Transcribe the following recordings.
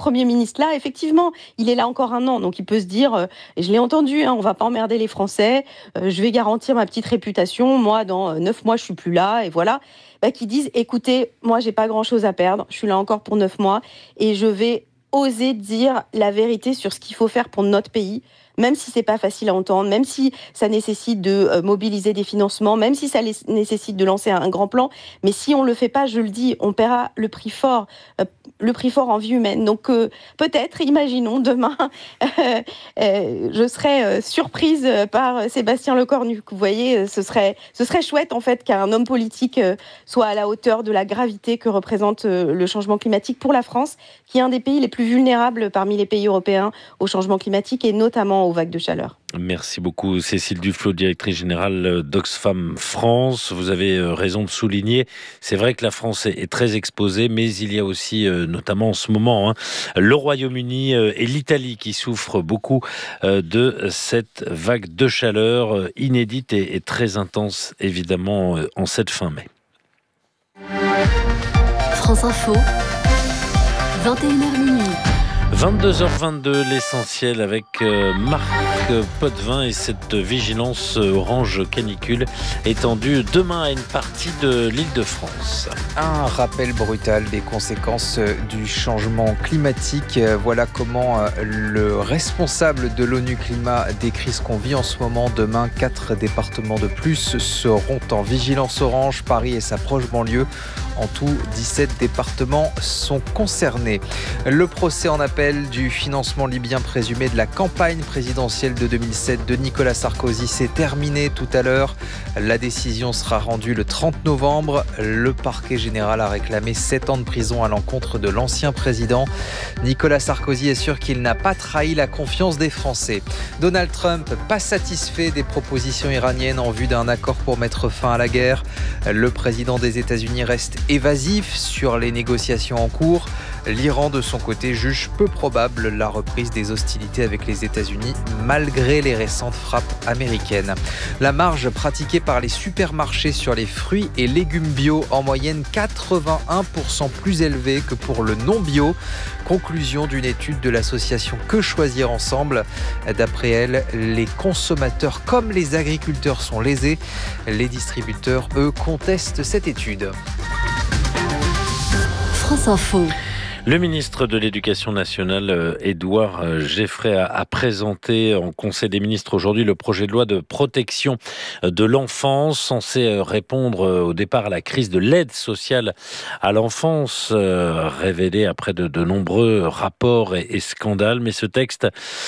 Premier ministre-là, effectivement, il est là encore un an, donc il peut se dire, et je l'ai entendu, hein, on va pas emmerder les Français, je vais garantir ma petite réputation, moi, dans 9 mois, je suis plus là, et voilà. Qu'ils disent, écoutez, moi, j'ai pas grand-chose à perdre, je suis là encore pour 9 mois, et je vais oser dire la vérité sur ce qu'il faut faire pour notre pays, même si c'est pas facile à entendre, même si ça nécessite de mobiliser des financements, même si ça nécessite de lancer un grand plan. Mais si on le fait pas, je le dis, on paiera le prix fort en vie humaine. Donc peut-être, imaginons demain, je serai surprise par Sébastien Lecornu. Vous voyez, ce serait chouette en fait qu'un homme politique soit à la hauteur de la gravité que représente le changement climatique pour la France, qui est un des pays les plus vulnérables parmi les pays européens au changement climatique et notamment aux vagues de chaleur. Merci beaucoup Cécile Duflot, directrice générale d'Oxfam France. Vous avez raison de souligner, c'est vrai que la France est très exposée, mais il y a aussi, notamment en ce moment, le Royaume-Uni et l'Italie qui souffrent beaucoup de cette vague de chaleur inédite et très intense, évidemment, en cette fin mai. France Info, 21h minuit. 22h22, l'essentiel avec Marc Potvin et cette vigilance orange canicule étendue demain à une partie de l'Île-de-France. Un rappel brutal des conséquences du changement climatique. Voilà comment le responsable de l'ONU Climat décrit ce qu'on vit en ce moment. Demain, 4 départements de plus seront en vigilance orange. Paris et sa proche banlieue. En tout, 17 départements sont concernés. Le procès en appel du financement libyen présumé de la campagne présidentielle de 2007 de Nicolas Sarkozy s'est terminé tout à l'heure. La décision sera rendue le 30 novembre. Le parquet général a réclamé 7 ans de prison à l'encontre de l'ancien président. Nicolas Sarkozy est sûr qu'il n'a pas trahi la confiance des Français. Donald Trump, pas satisfait des propositions iraniennes en vue d'un accord pour mettre fin à la guerre. Le président des États-Unis reste évasif sur les négociations en cours. L'Iran, de son côté, juge peu probable la reprise des hostilités avec les États-Unis, malgré les récentes frappes américaines. La marge pratiquée par les supermarchés sur les fruits et légumes bio, en moyenne 81% plus élevée que pour le non-bio. Conclusion d'une étude de l'association Que Choisir Ensemble. D'après elle, les consommateurs comme les agriculteurs sont lésés. Les distributeurs, eux, contestent cette étude. France Info. Le ministre de l'Éducation nationale, Édouard Geoffray, a présenté en Conseil des ministres aujourd'hui le projet de loi de protection de l'enfance, censé répondre au départ à la crise de l'aide sociale à l'enfance, révélée après de nombreux rapports et scandales. Mais ce texte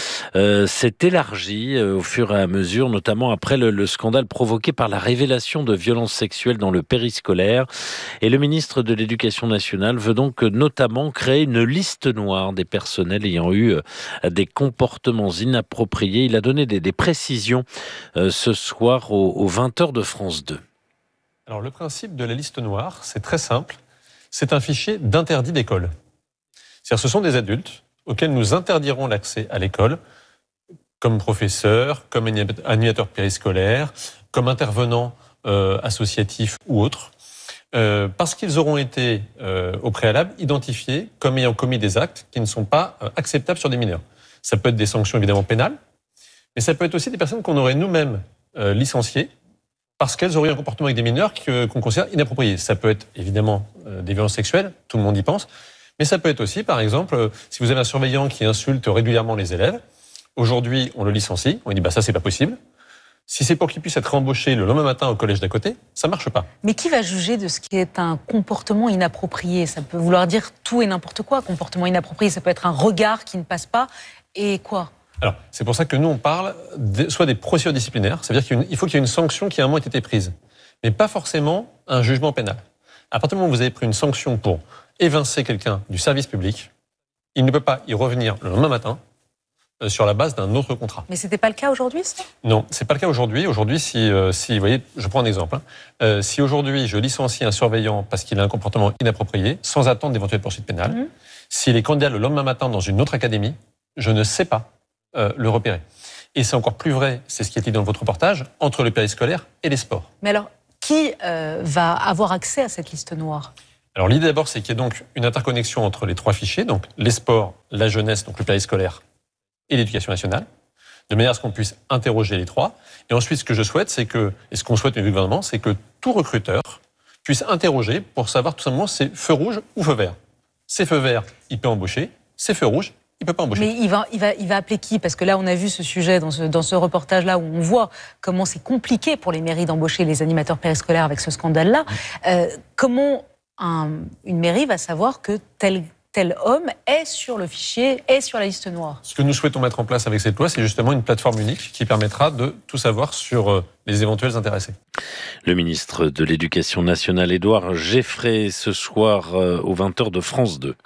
s'est élargi au fur et à mesure, notamment après le scandale provoqué par la révélation de violences sexuelles dans le périscolaire. Et le ministre de l'Éducation nationale veut donc notamment créer une liste noire des personnels ayant eu des comportements inappropriés. Il a donné des précisions ce soir aux 20h de France 2. Alors le principe de la liste noire, c'est très simple. C'est un fichier d'interdit d'école. C'est-à-dire ce sont des adultes auxquels nous interdirons l'accès à l'école comme professeurs, comme animateurs périscolaires, comme intervenants associatifs ou autres. Parce qu'ils auront été au préalable identifiés comme ayant commis des actes qui ne sont pas acceptables sur des mineurs. Ça peut être des sanctions évidemment pénales, mais ça peut être aussi des personnes qu'on aurait nous-mêmes licenciées parce qu'elles auraient un comportement avec des mineurs qu'on considère inapproprié. Ça peut être évidemment des violences sexuelles, tout le monde y pense, mais ça peut être aussi, par exemple, si vous avez un surveillant qui insulte régulièrement les élèves, aujourd'hui on le licencie, on lui dit ça c'est pas possible. Si c'est pour qu'il puisse être embauché le lendemain matin au collège d'à côté, ça marche pas. Mais qui va juger de ce qui est un comportement inapproprié ? Ça peut vouloir dire tout et n'importe quoi. Comportement inapproprié, ça peut être un regard qui ne passe pas. Et quoi ? Alors, c'est pour ça que nous, on parle soit des procédures disciplinaires, ça veut dire qu'il faut qu'il y ait une sanction qui à un moment ait été prise, mais pas forcément un jugement pénal. À partir du moment où vous avez pris une sanction pour évincer quelqu'un du service public, il ne peut pas y revenir le lendemain matin sur la base d'un autre contrat. Mais c'était pas le cas aujourd'hui, ça ? Non, c'est pas le cas aujourd'hui. Aujourd'hui, si vous voyez, je prends un exemple. Si aujourd'hui je licencie un surveillant parce qu'il a un comportement inapproprié, sans attendre d'éventuelles poursuites pénales, s'il est candidat le lendemain matin dans une autre académie, je ne sais pas le repérer. Et c'est encore plus vrai, c'est ce qui est dit dans votre reportage, entre le périscolaire et les sports. Mais alors, qui va avoir accès à cette liste noire ? Alors l'idée d'abord, c'est qu'il y ait donc une interconnexion entre les 3 fichiers, donc les sports, la jeunesse, donc le périscolaire et l'éducation nationale, de manière à ce qu'on puisse interroger les 3. Et ensuite, ce que je souhaite, et ce qu'on souhaite au niveau du gouvernement, c'est que tout recruteur puisse interroger pour savoir tout simplement c'est feu rouge ou feu vert. C'est feu vert, il peut embaucher. C'est feu rouge, il peut pas embaucher. Mais il va appeler qui? Parce que là, on a vu ce sujet dans ce reportage-là où on voit comment c'est compliqué pour les mairies d'embaucher les animateurs périscolaires avec ce scandale-là. Comment une mairie va savoir que tel homme est sur le fichier, est sur la liste noire? Ce que nous souhaitons mettre en place avec cette loi, c'est justement une plateforme unique qui permettra de tout savoir sur les éventuels intéressés. Le ministre de l'Éducation nationale, Édouard Geffray, ce soir aux 20h de France 2.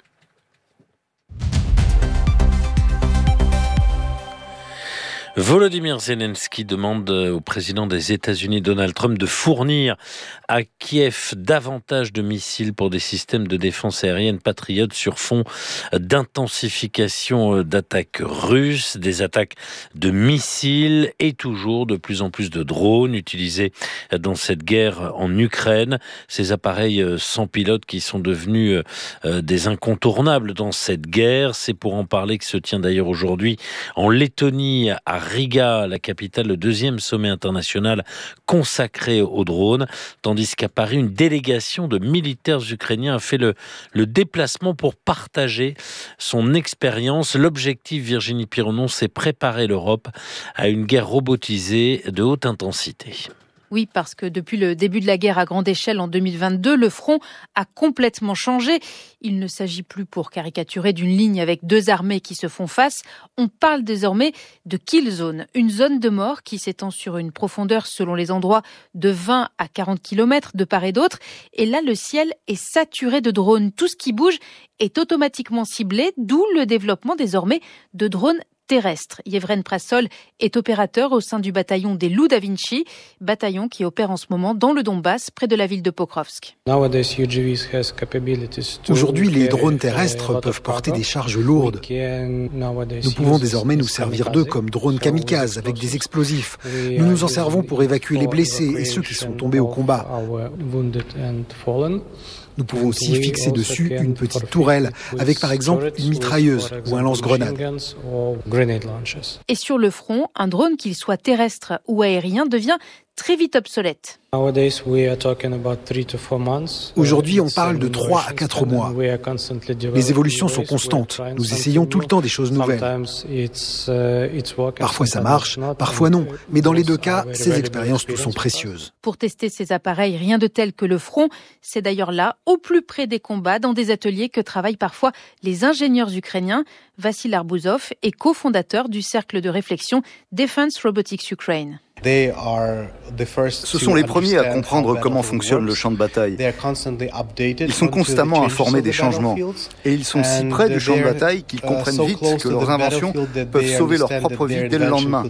Volodymyr Zelensky demande au président des États-Unis, Donald Trump, de fournir à Kiev davantage de missiles pour des systèmes de défense aérienne patriotes sur fond d'intensification d'attaques russes, des attaques de missiles et toujours de plus en plus de drones utilisés dans cette guerre en Ukraine. Ces appareils sans pilote qui sont devenus des incontournables dans cette guerre. C'est pour en parler que se tient d'ailleurs aujourd'hui en Lettonie, à Riga, la capitale, le 2e sommet international consacré aux drones, tandis qu'à Paris, une délégation de militaires ukrainiens a fait le déplacement pour partager son expérience. L'objectif, Virginie Pironon, c'est préparer l'Europe à une guerre robotisée de haute intensité. Oui, parce que depuis le début de la guerre à grande échelle en 2022, le front a complètement changé. Il ne s'agit plus, pour caricaturer, d'une ligne avec 2 armées qui se font face. On parle désormais de kill zone, une zone de mort qui s'étend sur une profondeur, selon les endroits, de 20 à 40 km de part et d'autre. Et là, le ciel est saturé de drones. Tout ce qui bouge est automatiquement ciblé, d'où le développement désormais de drones terrestre. Yevren Prassol est opérateur au sein du bataillon des Loups da Vinci, bataillon qui opère en ce moment dans le Donbass, près de la ville de Pokrovsk. Aujourd'hui, les drones terrestres peuvent porter des charges lourdes. Nous pouvons désormais nous servir d'eux comme drones kamikazes avec des explosifs. Nous nous en servons pour évacuer les blessés et ceux qui sont tombés au combat. Nous pouvons aussi fixer dessus une petite tourelle avec par exemple une mitrailleuse ou un lance-grenade. Et sur le front, un drone, qu'il soit terrestre ou aérien, devient très vite obsolète. Aujourd'hui, on parle de 3 à 4 mois. Les évolutions sont constantes. Nous essayons tout le temps des choses nouvelles. Parfois ça marche, parfois non. Mais dans les 2 cas, ces expériences nous sont précieuses. Pour tester ces appareils, rien de tel que le front. C'est d'ailleurs là, au plus près des combats, dans des ateliers que travaillent parfois les ingénieurs ukrainiens. Vassil Arbouzov est cofondateur du cercle de réflexion Defense Robotics Ukraine. Ce sont les premiers à comprendre comment fonctionne le champ de bataille. Ils sont constamment informés des changements. Et ils sont si près du champ de bataille qu'ils comprennent vite que leurs inventions peuvent sauver leur propre vie dès le lendemain.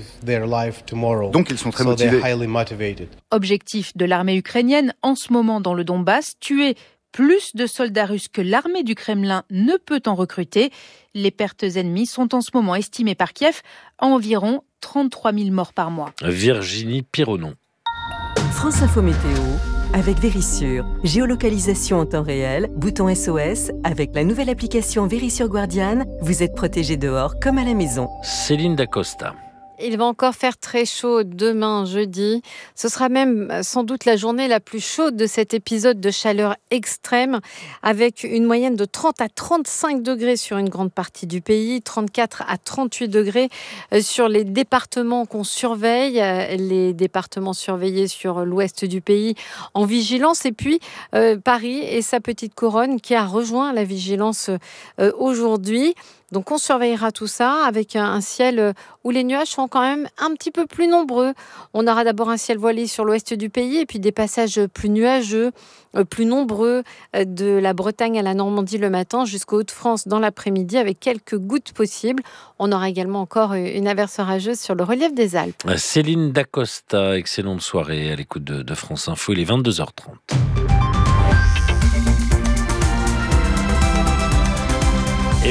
Donc ils sont très motivés. Objectif de l'armée ukrainienne en ce moment dans le Donbass, tuer plus de soldats russes que l'armée du Kremlin ne peut en recruter. Les pertes ennemies sont en ce moment estimées par Kiev à environ 33 000 morts par mois. Virginie Pironon. France Info Météo avec Vérissure. Géolocalisation en temps réel, bouton SOS. Avec la nouvelle application Vérissure Guardian, vous êtes protégé dehors comme à la maison. Céline Dacosta. Il va encore faire très chaud demain, jeudi. Ce sera même sans doute la journée la plus chaude de cet épisode de chaleur extrême, avec une moyenne de 30 à 35 degrés sur une grande partie du pays, 34 à 38 degrés sur les départements qu'on surveille, les départements surveillés sur l'ouest du pays en vigilance, et puis Paris et sa petite couronne qui a rejoint la vigilance aujourd'hui. Donc on surveillera tout ça avec un ciel où les nuages sont quand même un petit peu plus nombreux. On aura d'abord un ciel voilé sur l'ouest du pays et puis des passages plus nuageux, plus nombreux de la Bretagne à la Normandie le matin jusqu'aux Hauts-de-France dans l'après-midi avec quelques gouttes possibles. On aura également encore une averse orageuse sur le relief des Alpes. Céline Dacosta, excellente soirée à l'écoute de France Info, il est 22h30. Et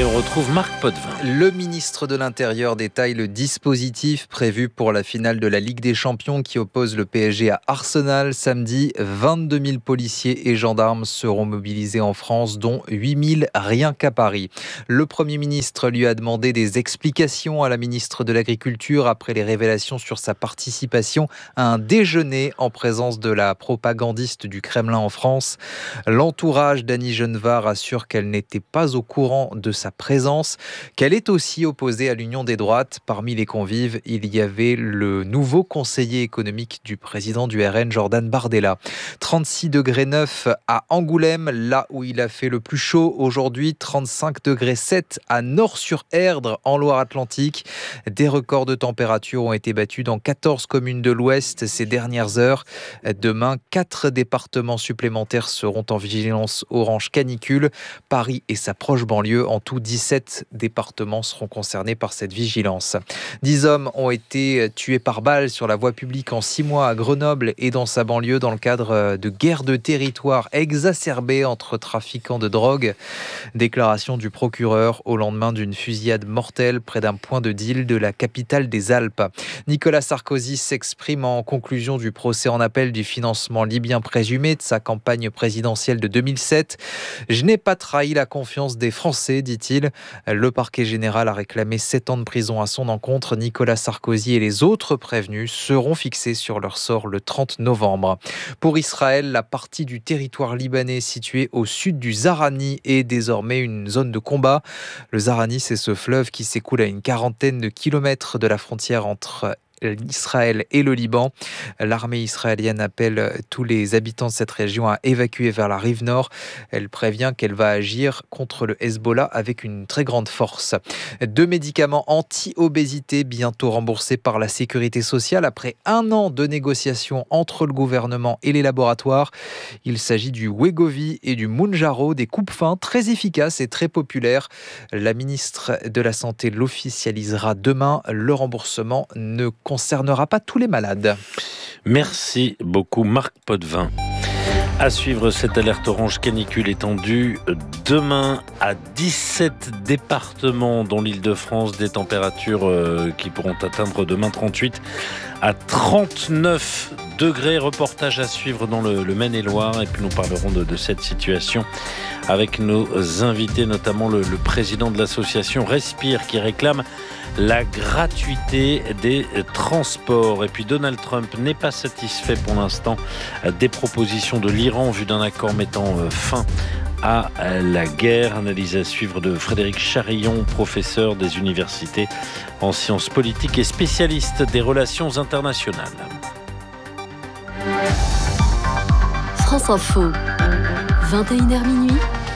Et on retrouve Marc Potvin. Le ministre de l'Intérieur détaille le dispositif prévu pour la finale de la Ligue des Champions qui oppose le PSG à Arsenal. Samedi, 22 000 policiers et gendarmes seront mobilisés en France, dont 8 000 rien qu'à Paris. Le Premier ministre lui a demandé des explications à la ministre de l'Agriculture après les révélations sur sa participation à un déjeuner en présence de la propagandiste du Kremlin en France. L'entourage d'Annie Genevard assure qu'elle n'était pas au courant de sa présence, qu'elle est aussi opposée à l'Union des droites. Parmi les convives, il y avait le nouveau conseiller économique du président du RN, Jordan Bardella. 36,9 degrés à Angoulême, là où il a fait le plus chaud aujourd'hui. 35,7 degrés à Nort-sur-Erdre, en Loire-Atlantique. Des records de température ont été battus dans 14 communes de l'Ouest ces dernières heures. Demain, 4 départements supplémentaires seront en vigilance orange canicule. Paris et sa proche banlieue, en tout 17 départements seront concernés par cette vigilance. 10 hommes ont été tués par balle sur la voie publique en 6 mois à Grenoble et dans sa banlieue dans le cadre de guerres de territoire exacerbées entre trafiquants de drogue. Déclaration du procureur au lendemain d'une fusillade mortelle près d'un point de deal de la capitale des Alpes. Nicolas Sarkozy s'exprime en conclusion du procès en appel du financement libyen présumé de sa campagne présidentielle de 2007. « Je n'ai pas trahi la confiance des Français », dit-il. Le parquet général a réclamé 7 ans de prison à son encontre. Nicolas Sarkozy et les autres prévenus seront fixés sur leur sort le 30 novembre. Pour Israël, la partie du territoire libanais située au sud du Zahrani est désormais une zone de combat. Le Zahrani, c'est ce fleuve qui s'écoule à une quarantaine de kilomètres de la frontière entre Israël et le Liban. L'armée israélienne appelle tous les habitants de cette région à évacuer vers la rive nord. Elle prévient qu'elle va agir contre le Hezbollah avec une très grande force. 2 médicaments anti-obésité bientôt remboursés par la sécurité sociale après 1 an de négociations entre le gouvernement et les laboratoires. Il s'agit du Wegovy et du Mounjaro, des coupes-faim très efficaces et très populaires. La ministre de la Santé l'officialisera demain. Le remboursement ne concernera pas tous les malades. Merci beaucoup Marc Potvin. À suivre cette alerte orange canicule étendue demain à 17 départements dont l'Île-de-France, des températures qui pourront atteindre demain 38 à 39 degrés. Reportage à suivre dans le Maine-et-Loire et puis nous parlerons de cette situation avec nos invités, notamment le président de l'association Respire qui réclame la gratuité des transports. Et puis Donald Trump n'est pas satisfait pour l'instant des propositions de l'Iran en vue d'un accord mettant fin à la guerre. Analyse à suivre de Frédéric Charillon, professeur des universités en sciences politiques et spécialiste des relations internationales. France Info, 21h minuit.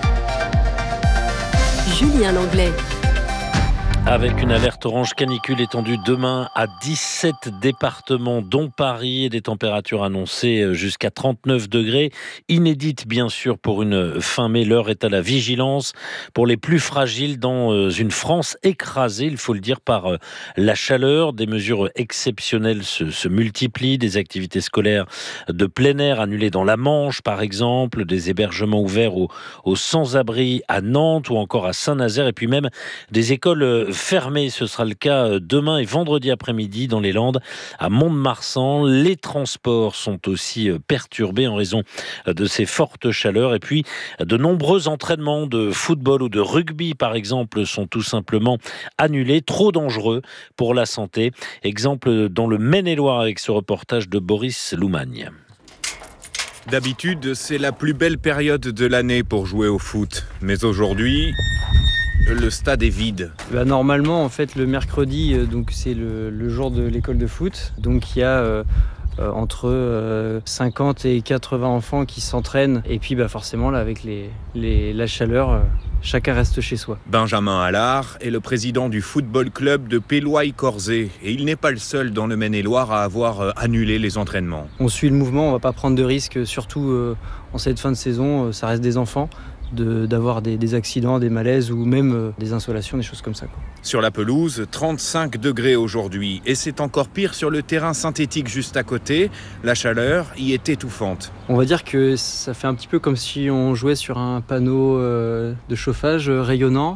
Julien Langlais. Avec une alerte orange canicule étendue demain à 17 départements, dont Paris, et des températures annoncées jusqu'à 39 degrés. Inédite, bien sûr, pour une fin mai. L'heure est à la vigilance pour les plus fragiles dans une France écrasée, il faut le dire, par la chaleur. Des mesures exceptionnelles se multiplient. Des activités scolaires de plein air annulées dans la Manche, par exemple. Des hébergements ouverts aux sans-abri à Nantes ou encore à Saint-Nazaire. Et puis même des écoles fermé. Ce sera le cas demain et vendredi après-midi dans les Landes, à Mont-de-Marsan. Les transports sont aussi perturbés en raison de ces fortes chaleurs. Et puis, de nombreux entraînements de football ou de rugby, par exemple, sont tout simplement annulés. Trop dangereux pour la santé. Exemple dans le Maine-et-Loire avec ce reportage de Boris Loumagne. D'habitude, c'est la plus belle période de l'année pour jouer au foot. Mais aujourd'hui, le stade est vide. Normalement, en fait, le mercredi, donc c'est le jour de l'école de foot. Donc il y a entre 50 et 80 enfants qui s'entraînent. Et puis forcément, là, avec la chaleur, chacun reste chez soi. Benjamin Allard est le président du football club de Péloy-Corzé. Et il n'est pas le seul dans le Maine-et-Loire à avoir annulé les entraînements. On suit le mouvement, on ne va pas prendre de risques, surtout en cette fin de saison, ça reste des enfants. D'avoir des accidents, des malaises ou même des insolations, des choses comme ça. Sur la pelouse, 35 degrés aujourd'hui. Et c'est encore pire sur le terrain synthétique juste à côté. La chaleur y est étouffante. On va dire que ça fait un petit peu comme si on jouait sur un panneau de chauffage rayonnant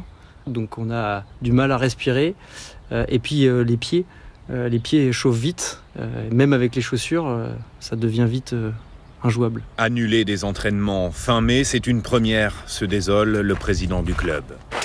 donc on a du mal à respirer. Et puis les pieds chauffent vite, même avec les chaussures, ça devient vite injouable. Annuler des entraînements fin mai, c'est une première, se désole le président du club.